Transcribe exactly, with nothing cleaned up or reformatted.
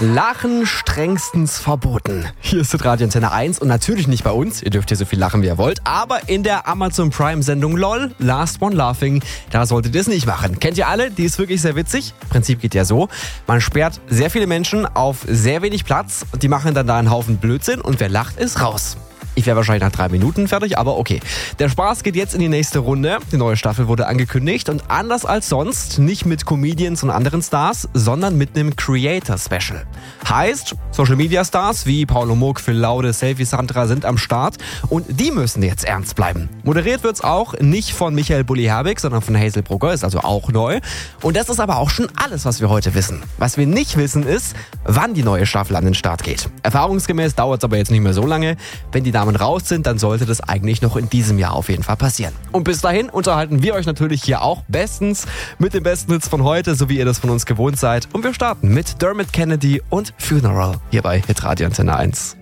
Lachen strengstens verboten. Hier ist Radio Antenne eins und natürlich nicht bei uns. Ihr dürft hier so viel lachen, wie ihr wollt. Aber in der Amazon Prime Sendung LOL, Last One Laughing, da solltet ihr es nicht machen. Kennt ihr alle? Die ist wirklich sehr witzig. Prinzip geht ja so. Man sperrt sehr viele Menschen auf sehr wenig Platz. Die machen dann da einen Haufen Blödsinn und wer lacht, ist raus. Ich wäre wahrscheinlich nach drei Minuten fertig, aber okay. Der Spaß geht jetzt in die nächste Runde. Die neue Staffel wurde angekündigt und anders als sonst nicht mit Comedians und anderen Stars, sondern mit einem Creator-Special. Heißt, Social-Media-Stars wie Paulo Muck, Phil Laude, Selfie Sandra sind am Start und die müssen jetzt ernst bleiben. Moderiert wird's auch nicht von Michael Bulli-Herbig, sondern von Hazel Brugger, ist also auch neu. Und das ist aber auch schon alles, was wir heute wissen. Was wir nicht wissen ist, wann die neue Staffel an den Start geht. Erfahrungsgemäß dauert es aber jetzt nicht mehr so lange. Wenn die Damen raus sind, dann sollte das eigentlich noch in diesem Jahr auf jeden Fall passieren. Und bis dahin unterhalten wir euch natürlich hier auch bestens mit den besten Hits von heute, so wie ihr das von uns gewohnt seid. Und wir starten mit Dermot Kennedy und Funeral hier bei Hitradio Antenne eins.